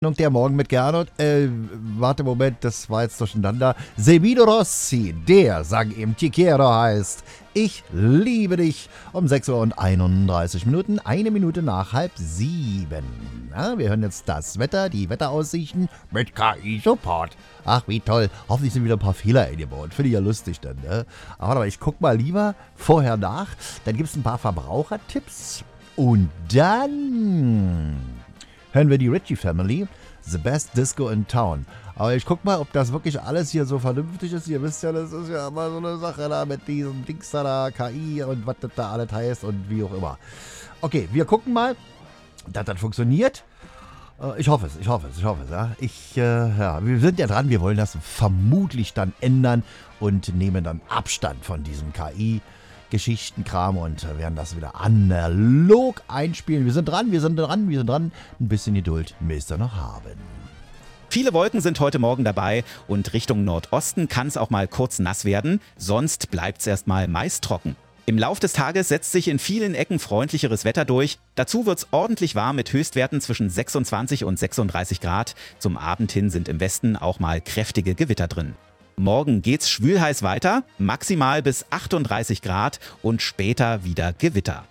Der Morgen mit Gernot. Warte, Moment, das war jetzt durcheinander. Semino Rossi, der Sang im Ticchiero heißt Ich liebe dich um 6:31 Uhr, 1 Minute nach 6:30. Ja, wir hören jetzt das Wetter, die Wetteraussichten mit KI-Support. Ach, wie toll. Hoffentlich sind wieder ein paar Fehler eingebaut. Finde ich ja lustig dann, ne? Aber warte mal, ich guck mal lieber vorher nach. Dann gibt es ein paar Verbrauchertipps. Und dann hören wir die Ritchie Family, The Best Disco in Town. Aber ich guck mal, ob das wirklich alles hier so vernünftig ist. Ihr wisst ja, das ist ja immer so eine Sache da mit diesem Dings da, KI und was das da alles heißt und wie auch immer. Okay, wir gucken mal, dass das funktioniert. Ich hoffe es, ja. Wir sind ja dran, wir wollen das vermutlich dann ändern und nehmen dann Abstand von diesem KI-Geschichtenkram und werden das wieder analog einspielen. Wir sind dran. Ein bisschen Geduld müsst ihr noch haben. Viele Wolken sind heute Morgen dabei und Richtung Nordosten kann es auch mal kurz nass werden, sonst bleibt es erstmal meist trocken. Im Lauf des Tages setzt sich in vielen Ecken freundlicheres Wetter durch. Dazu wird es ordentlich warm mit Höchstwerten zwischen 26 und 36 Grad. Zum Abend hin sind im Westen auch mal kräftige Gewitter drin. Morgen geht's schwülheiß weiter, maximal bis 38 Grad und später wieder Gewitter.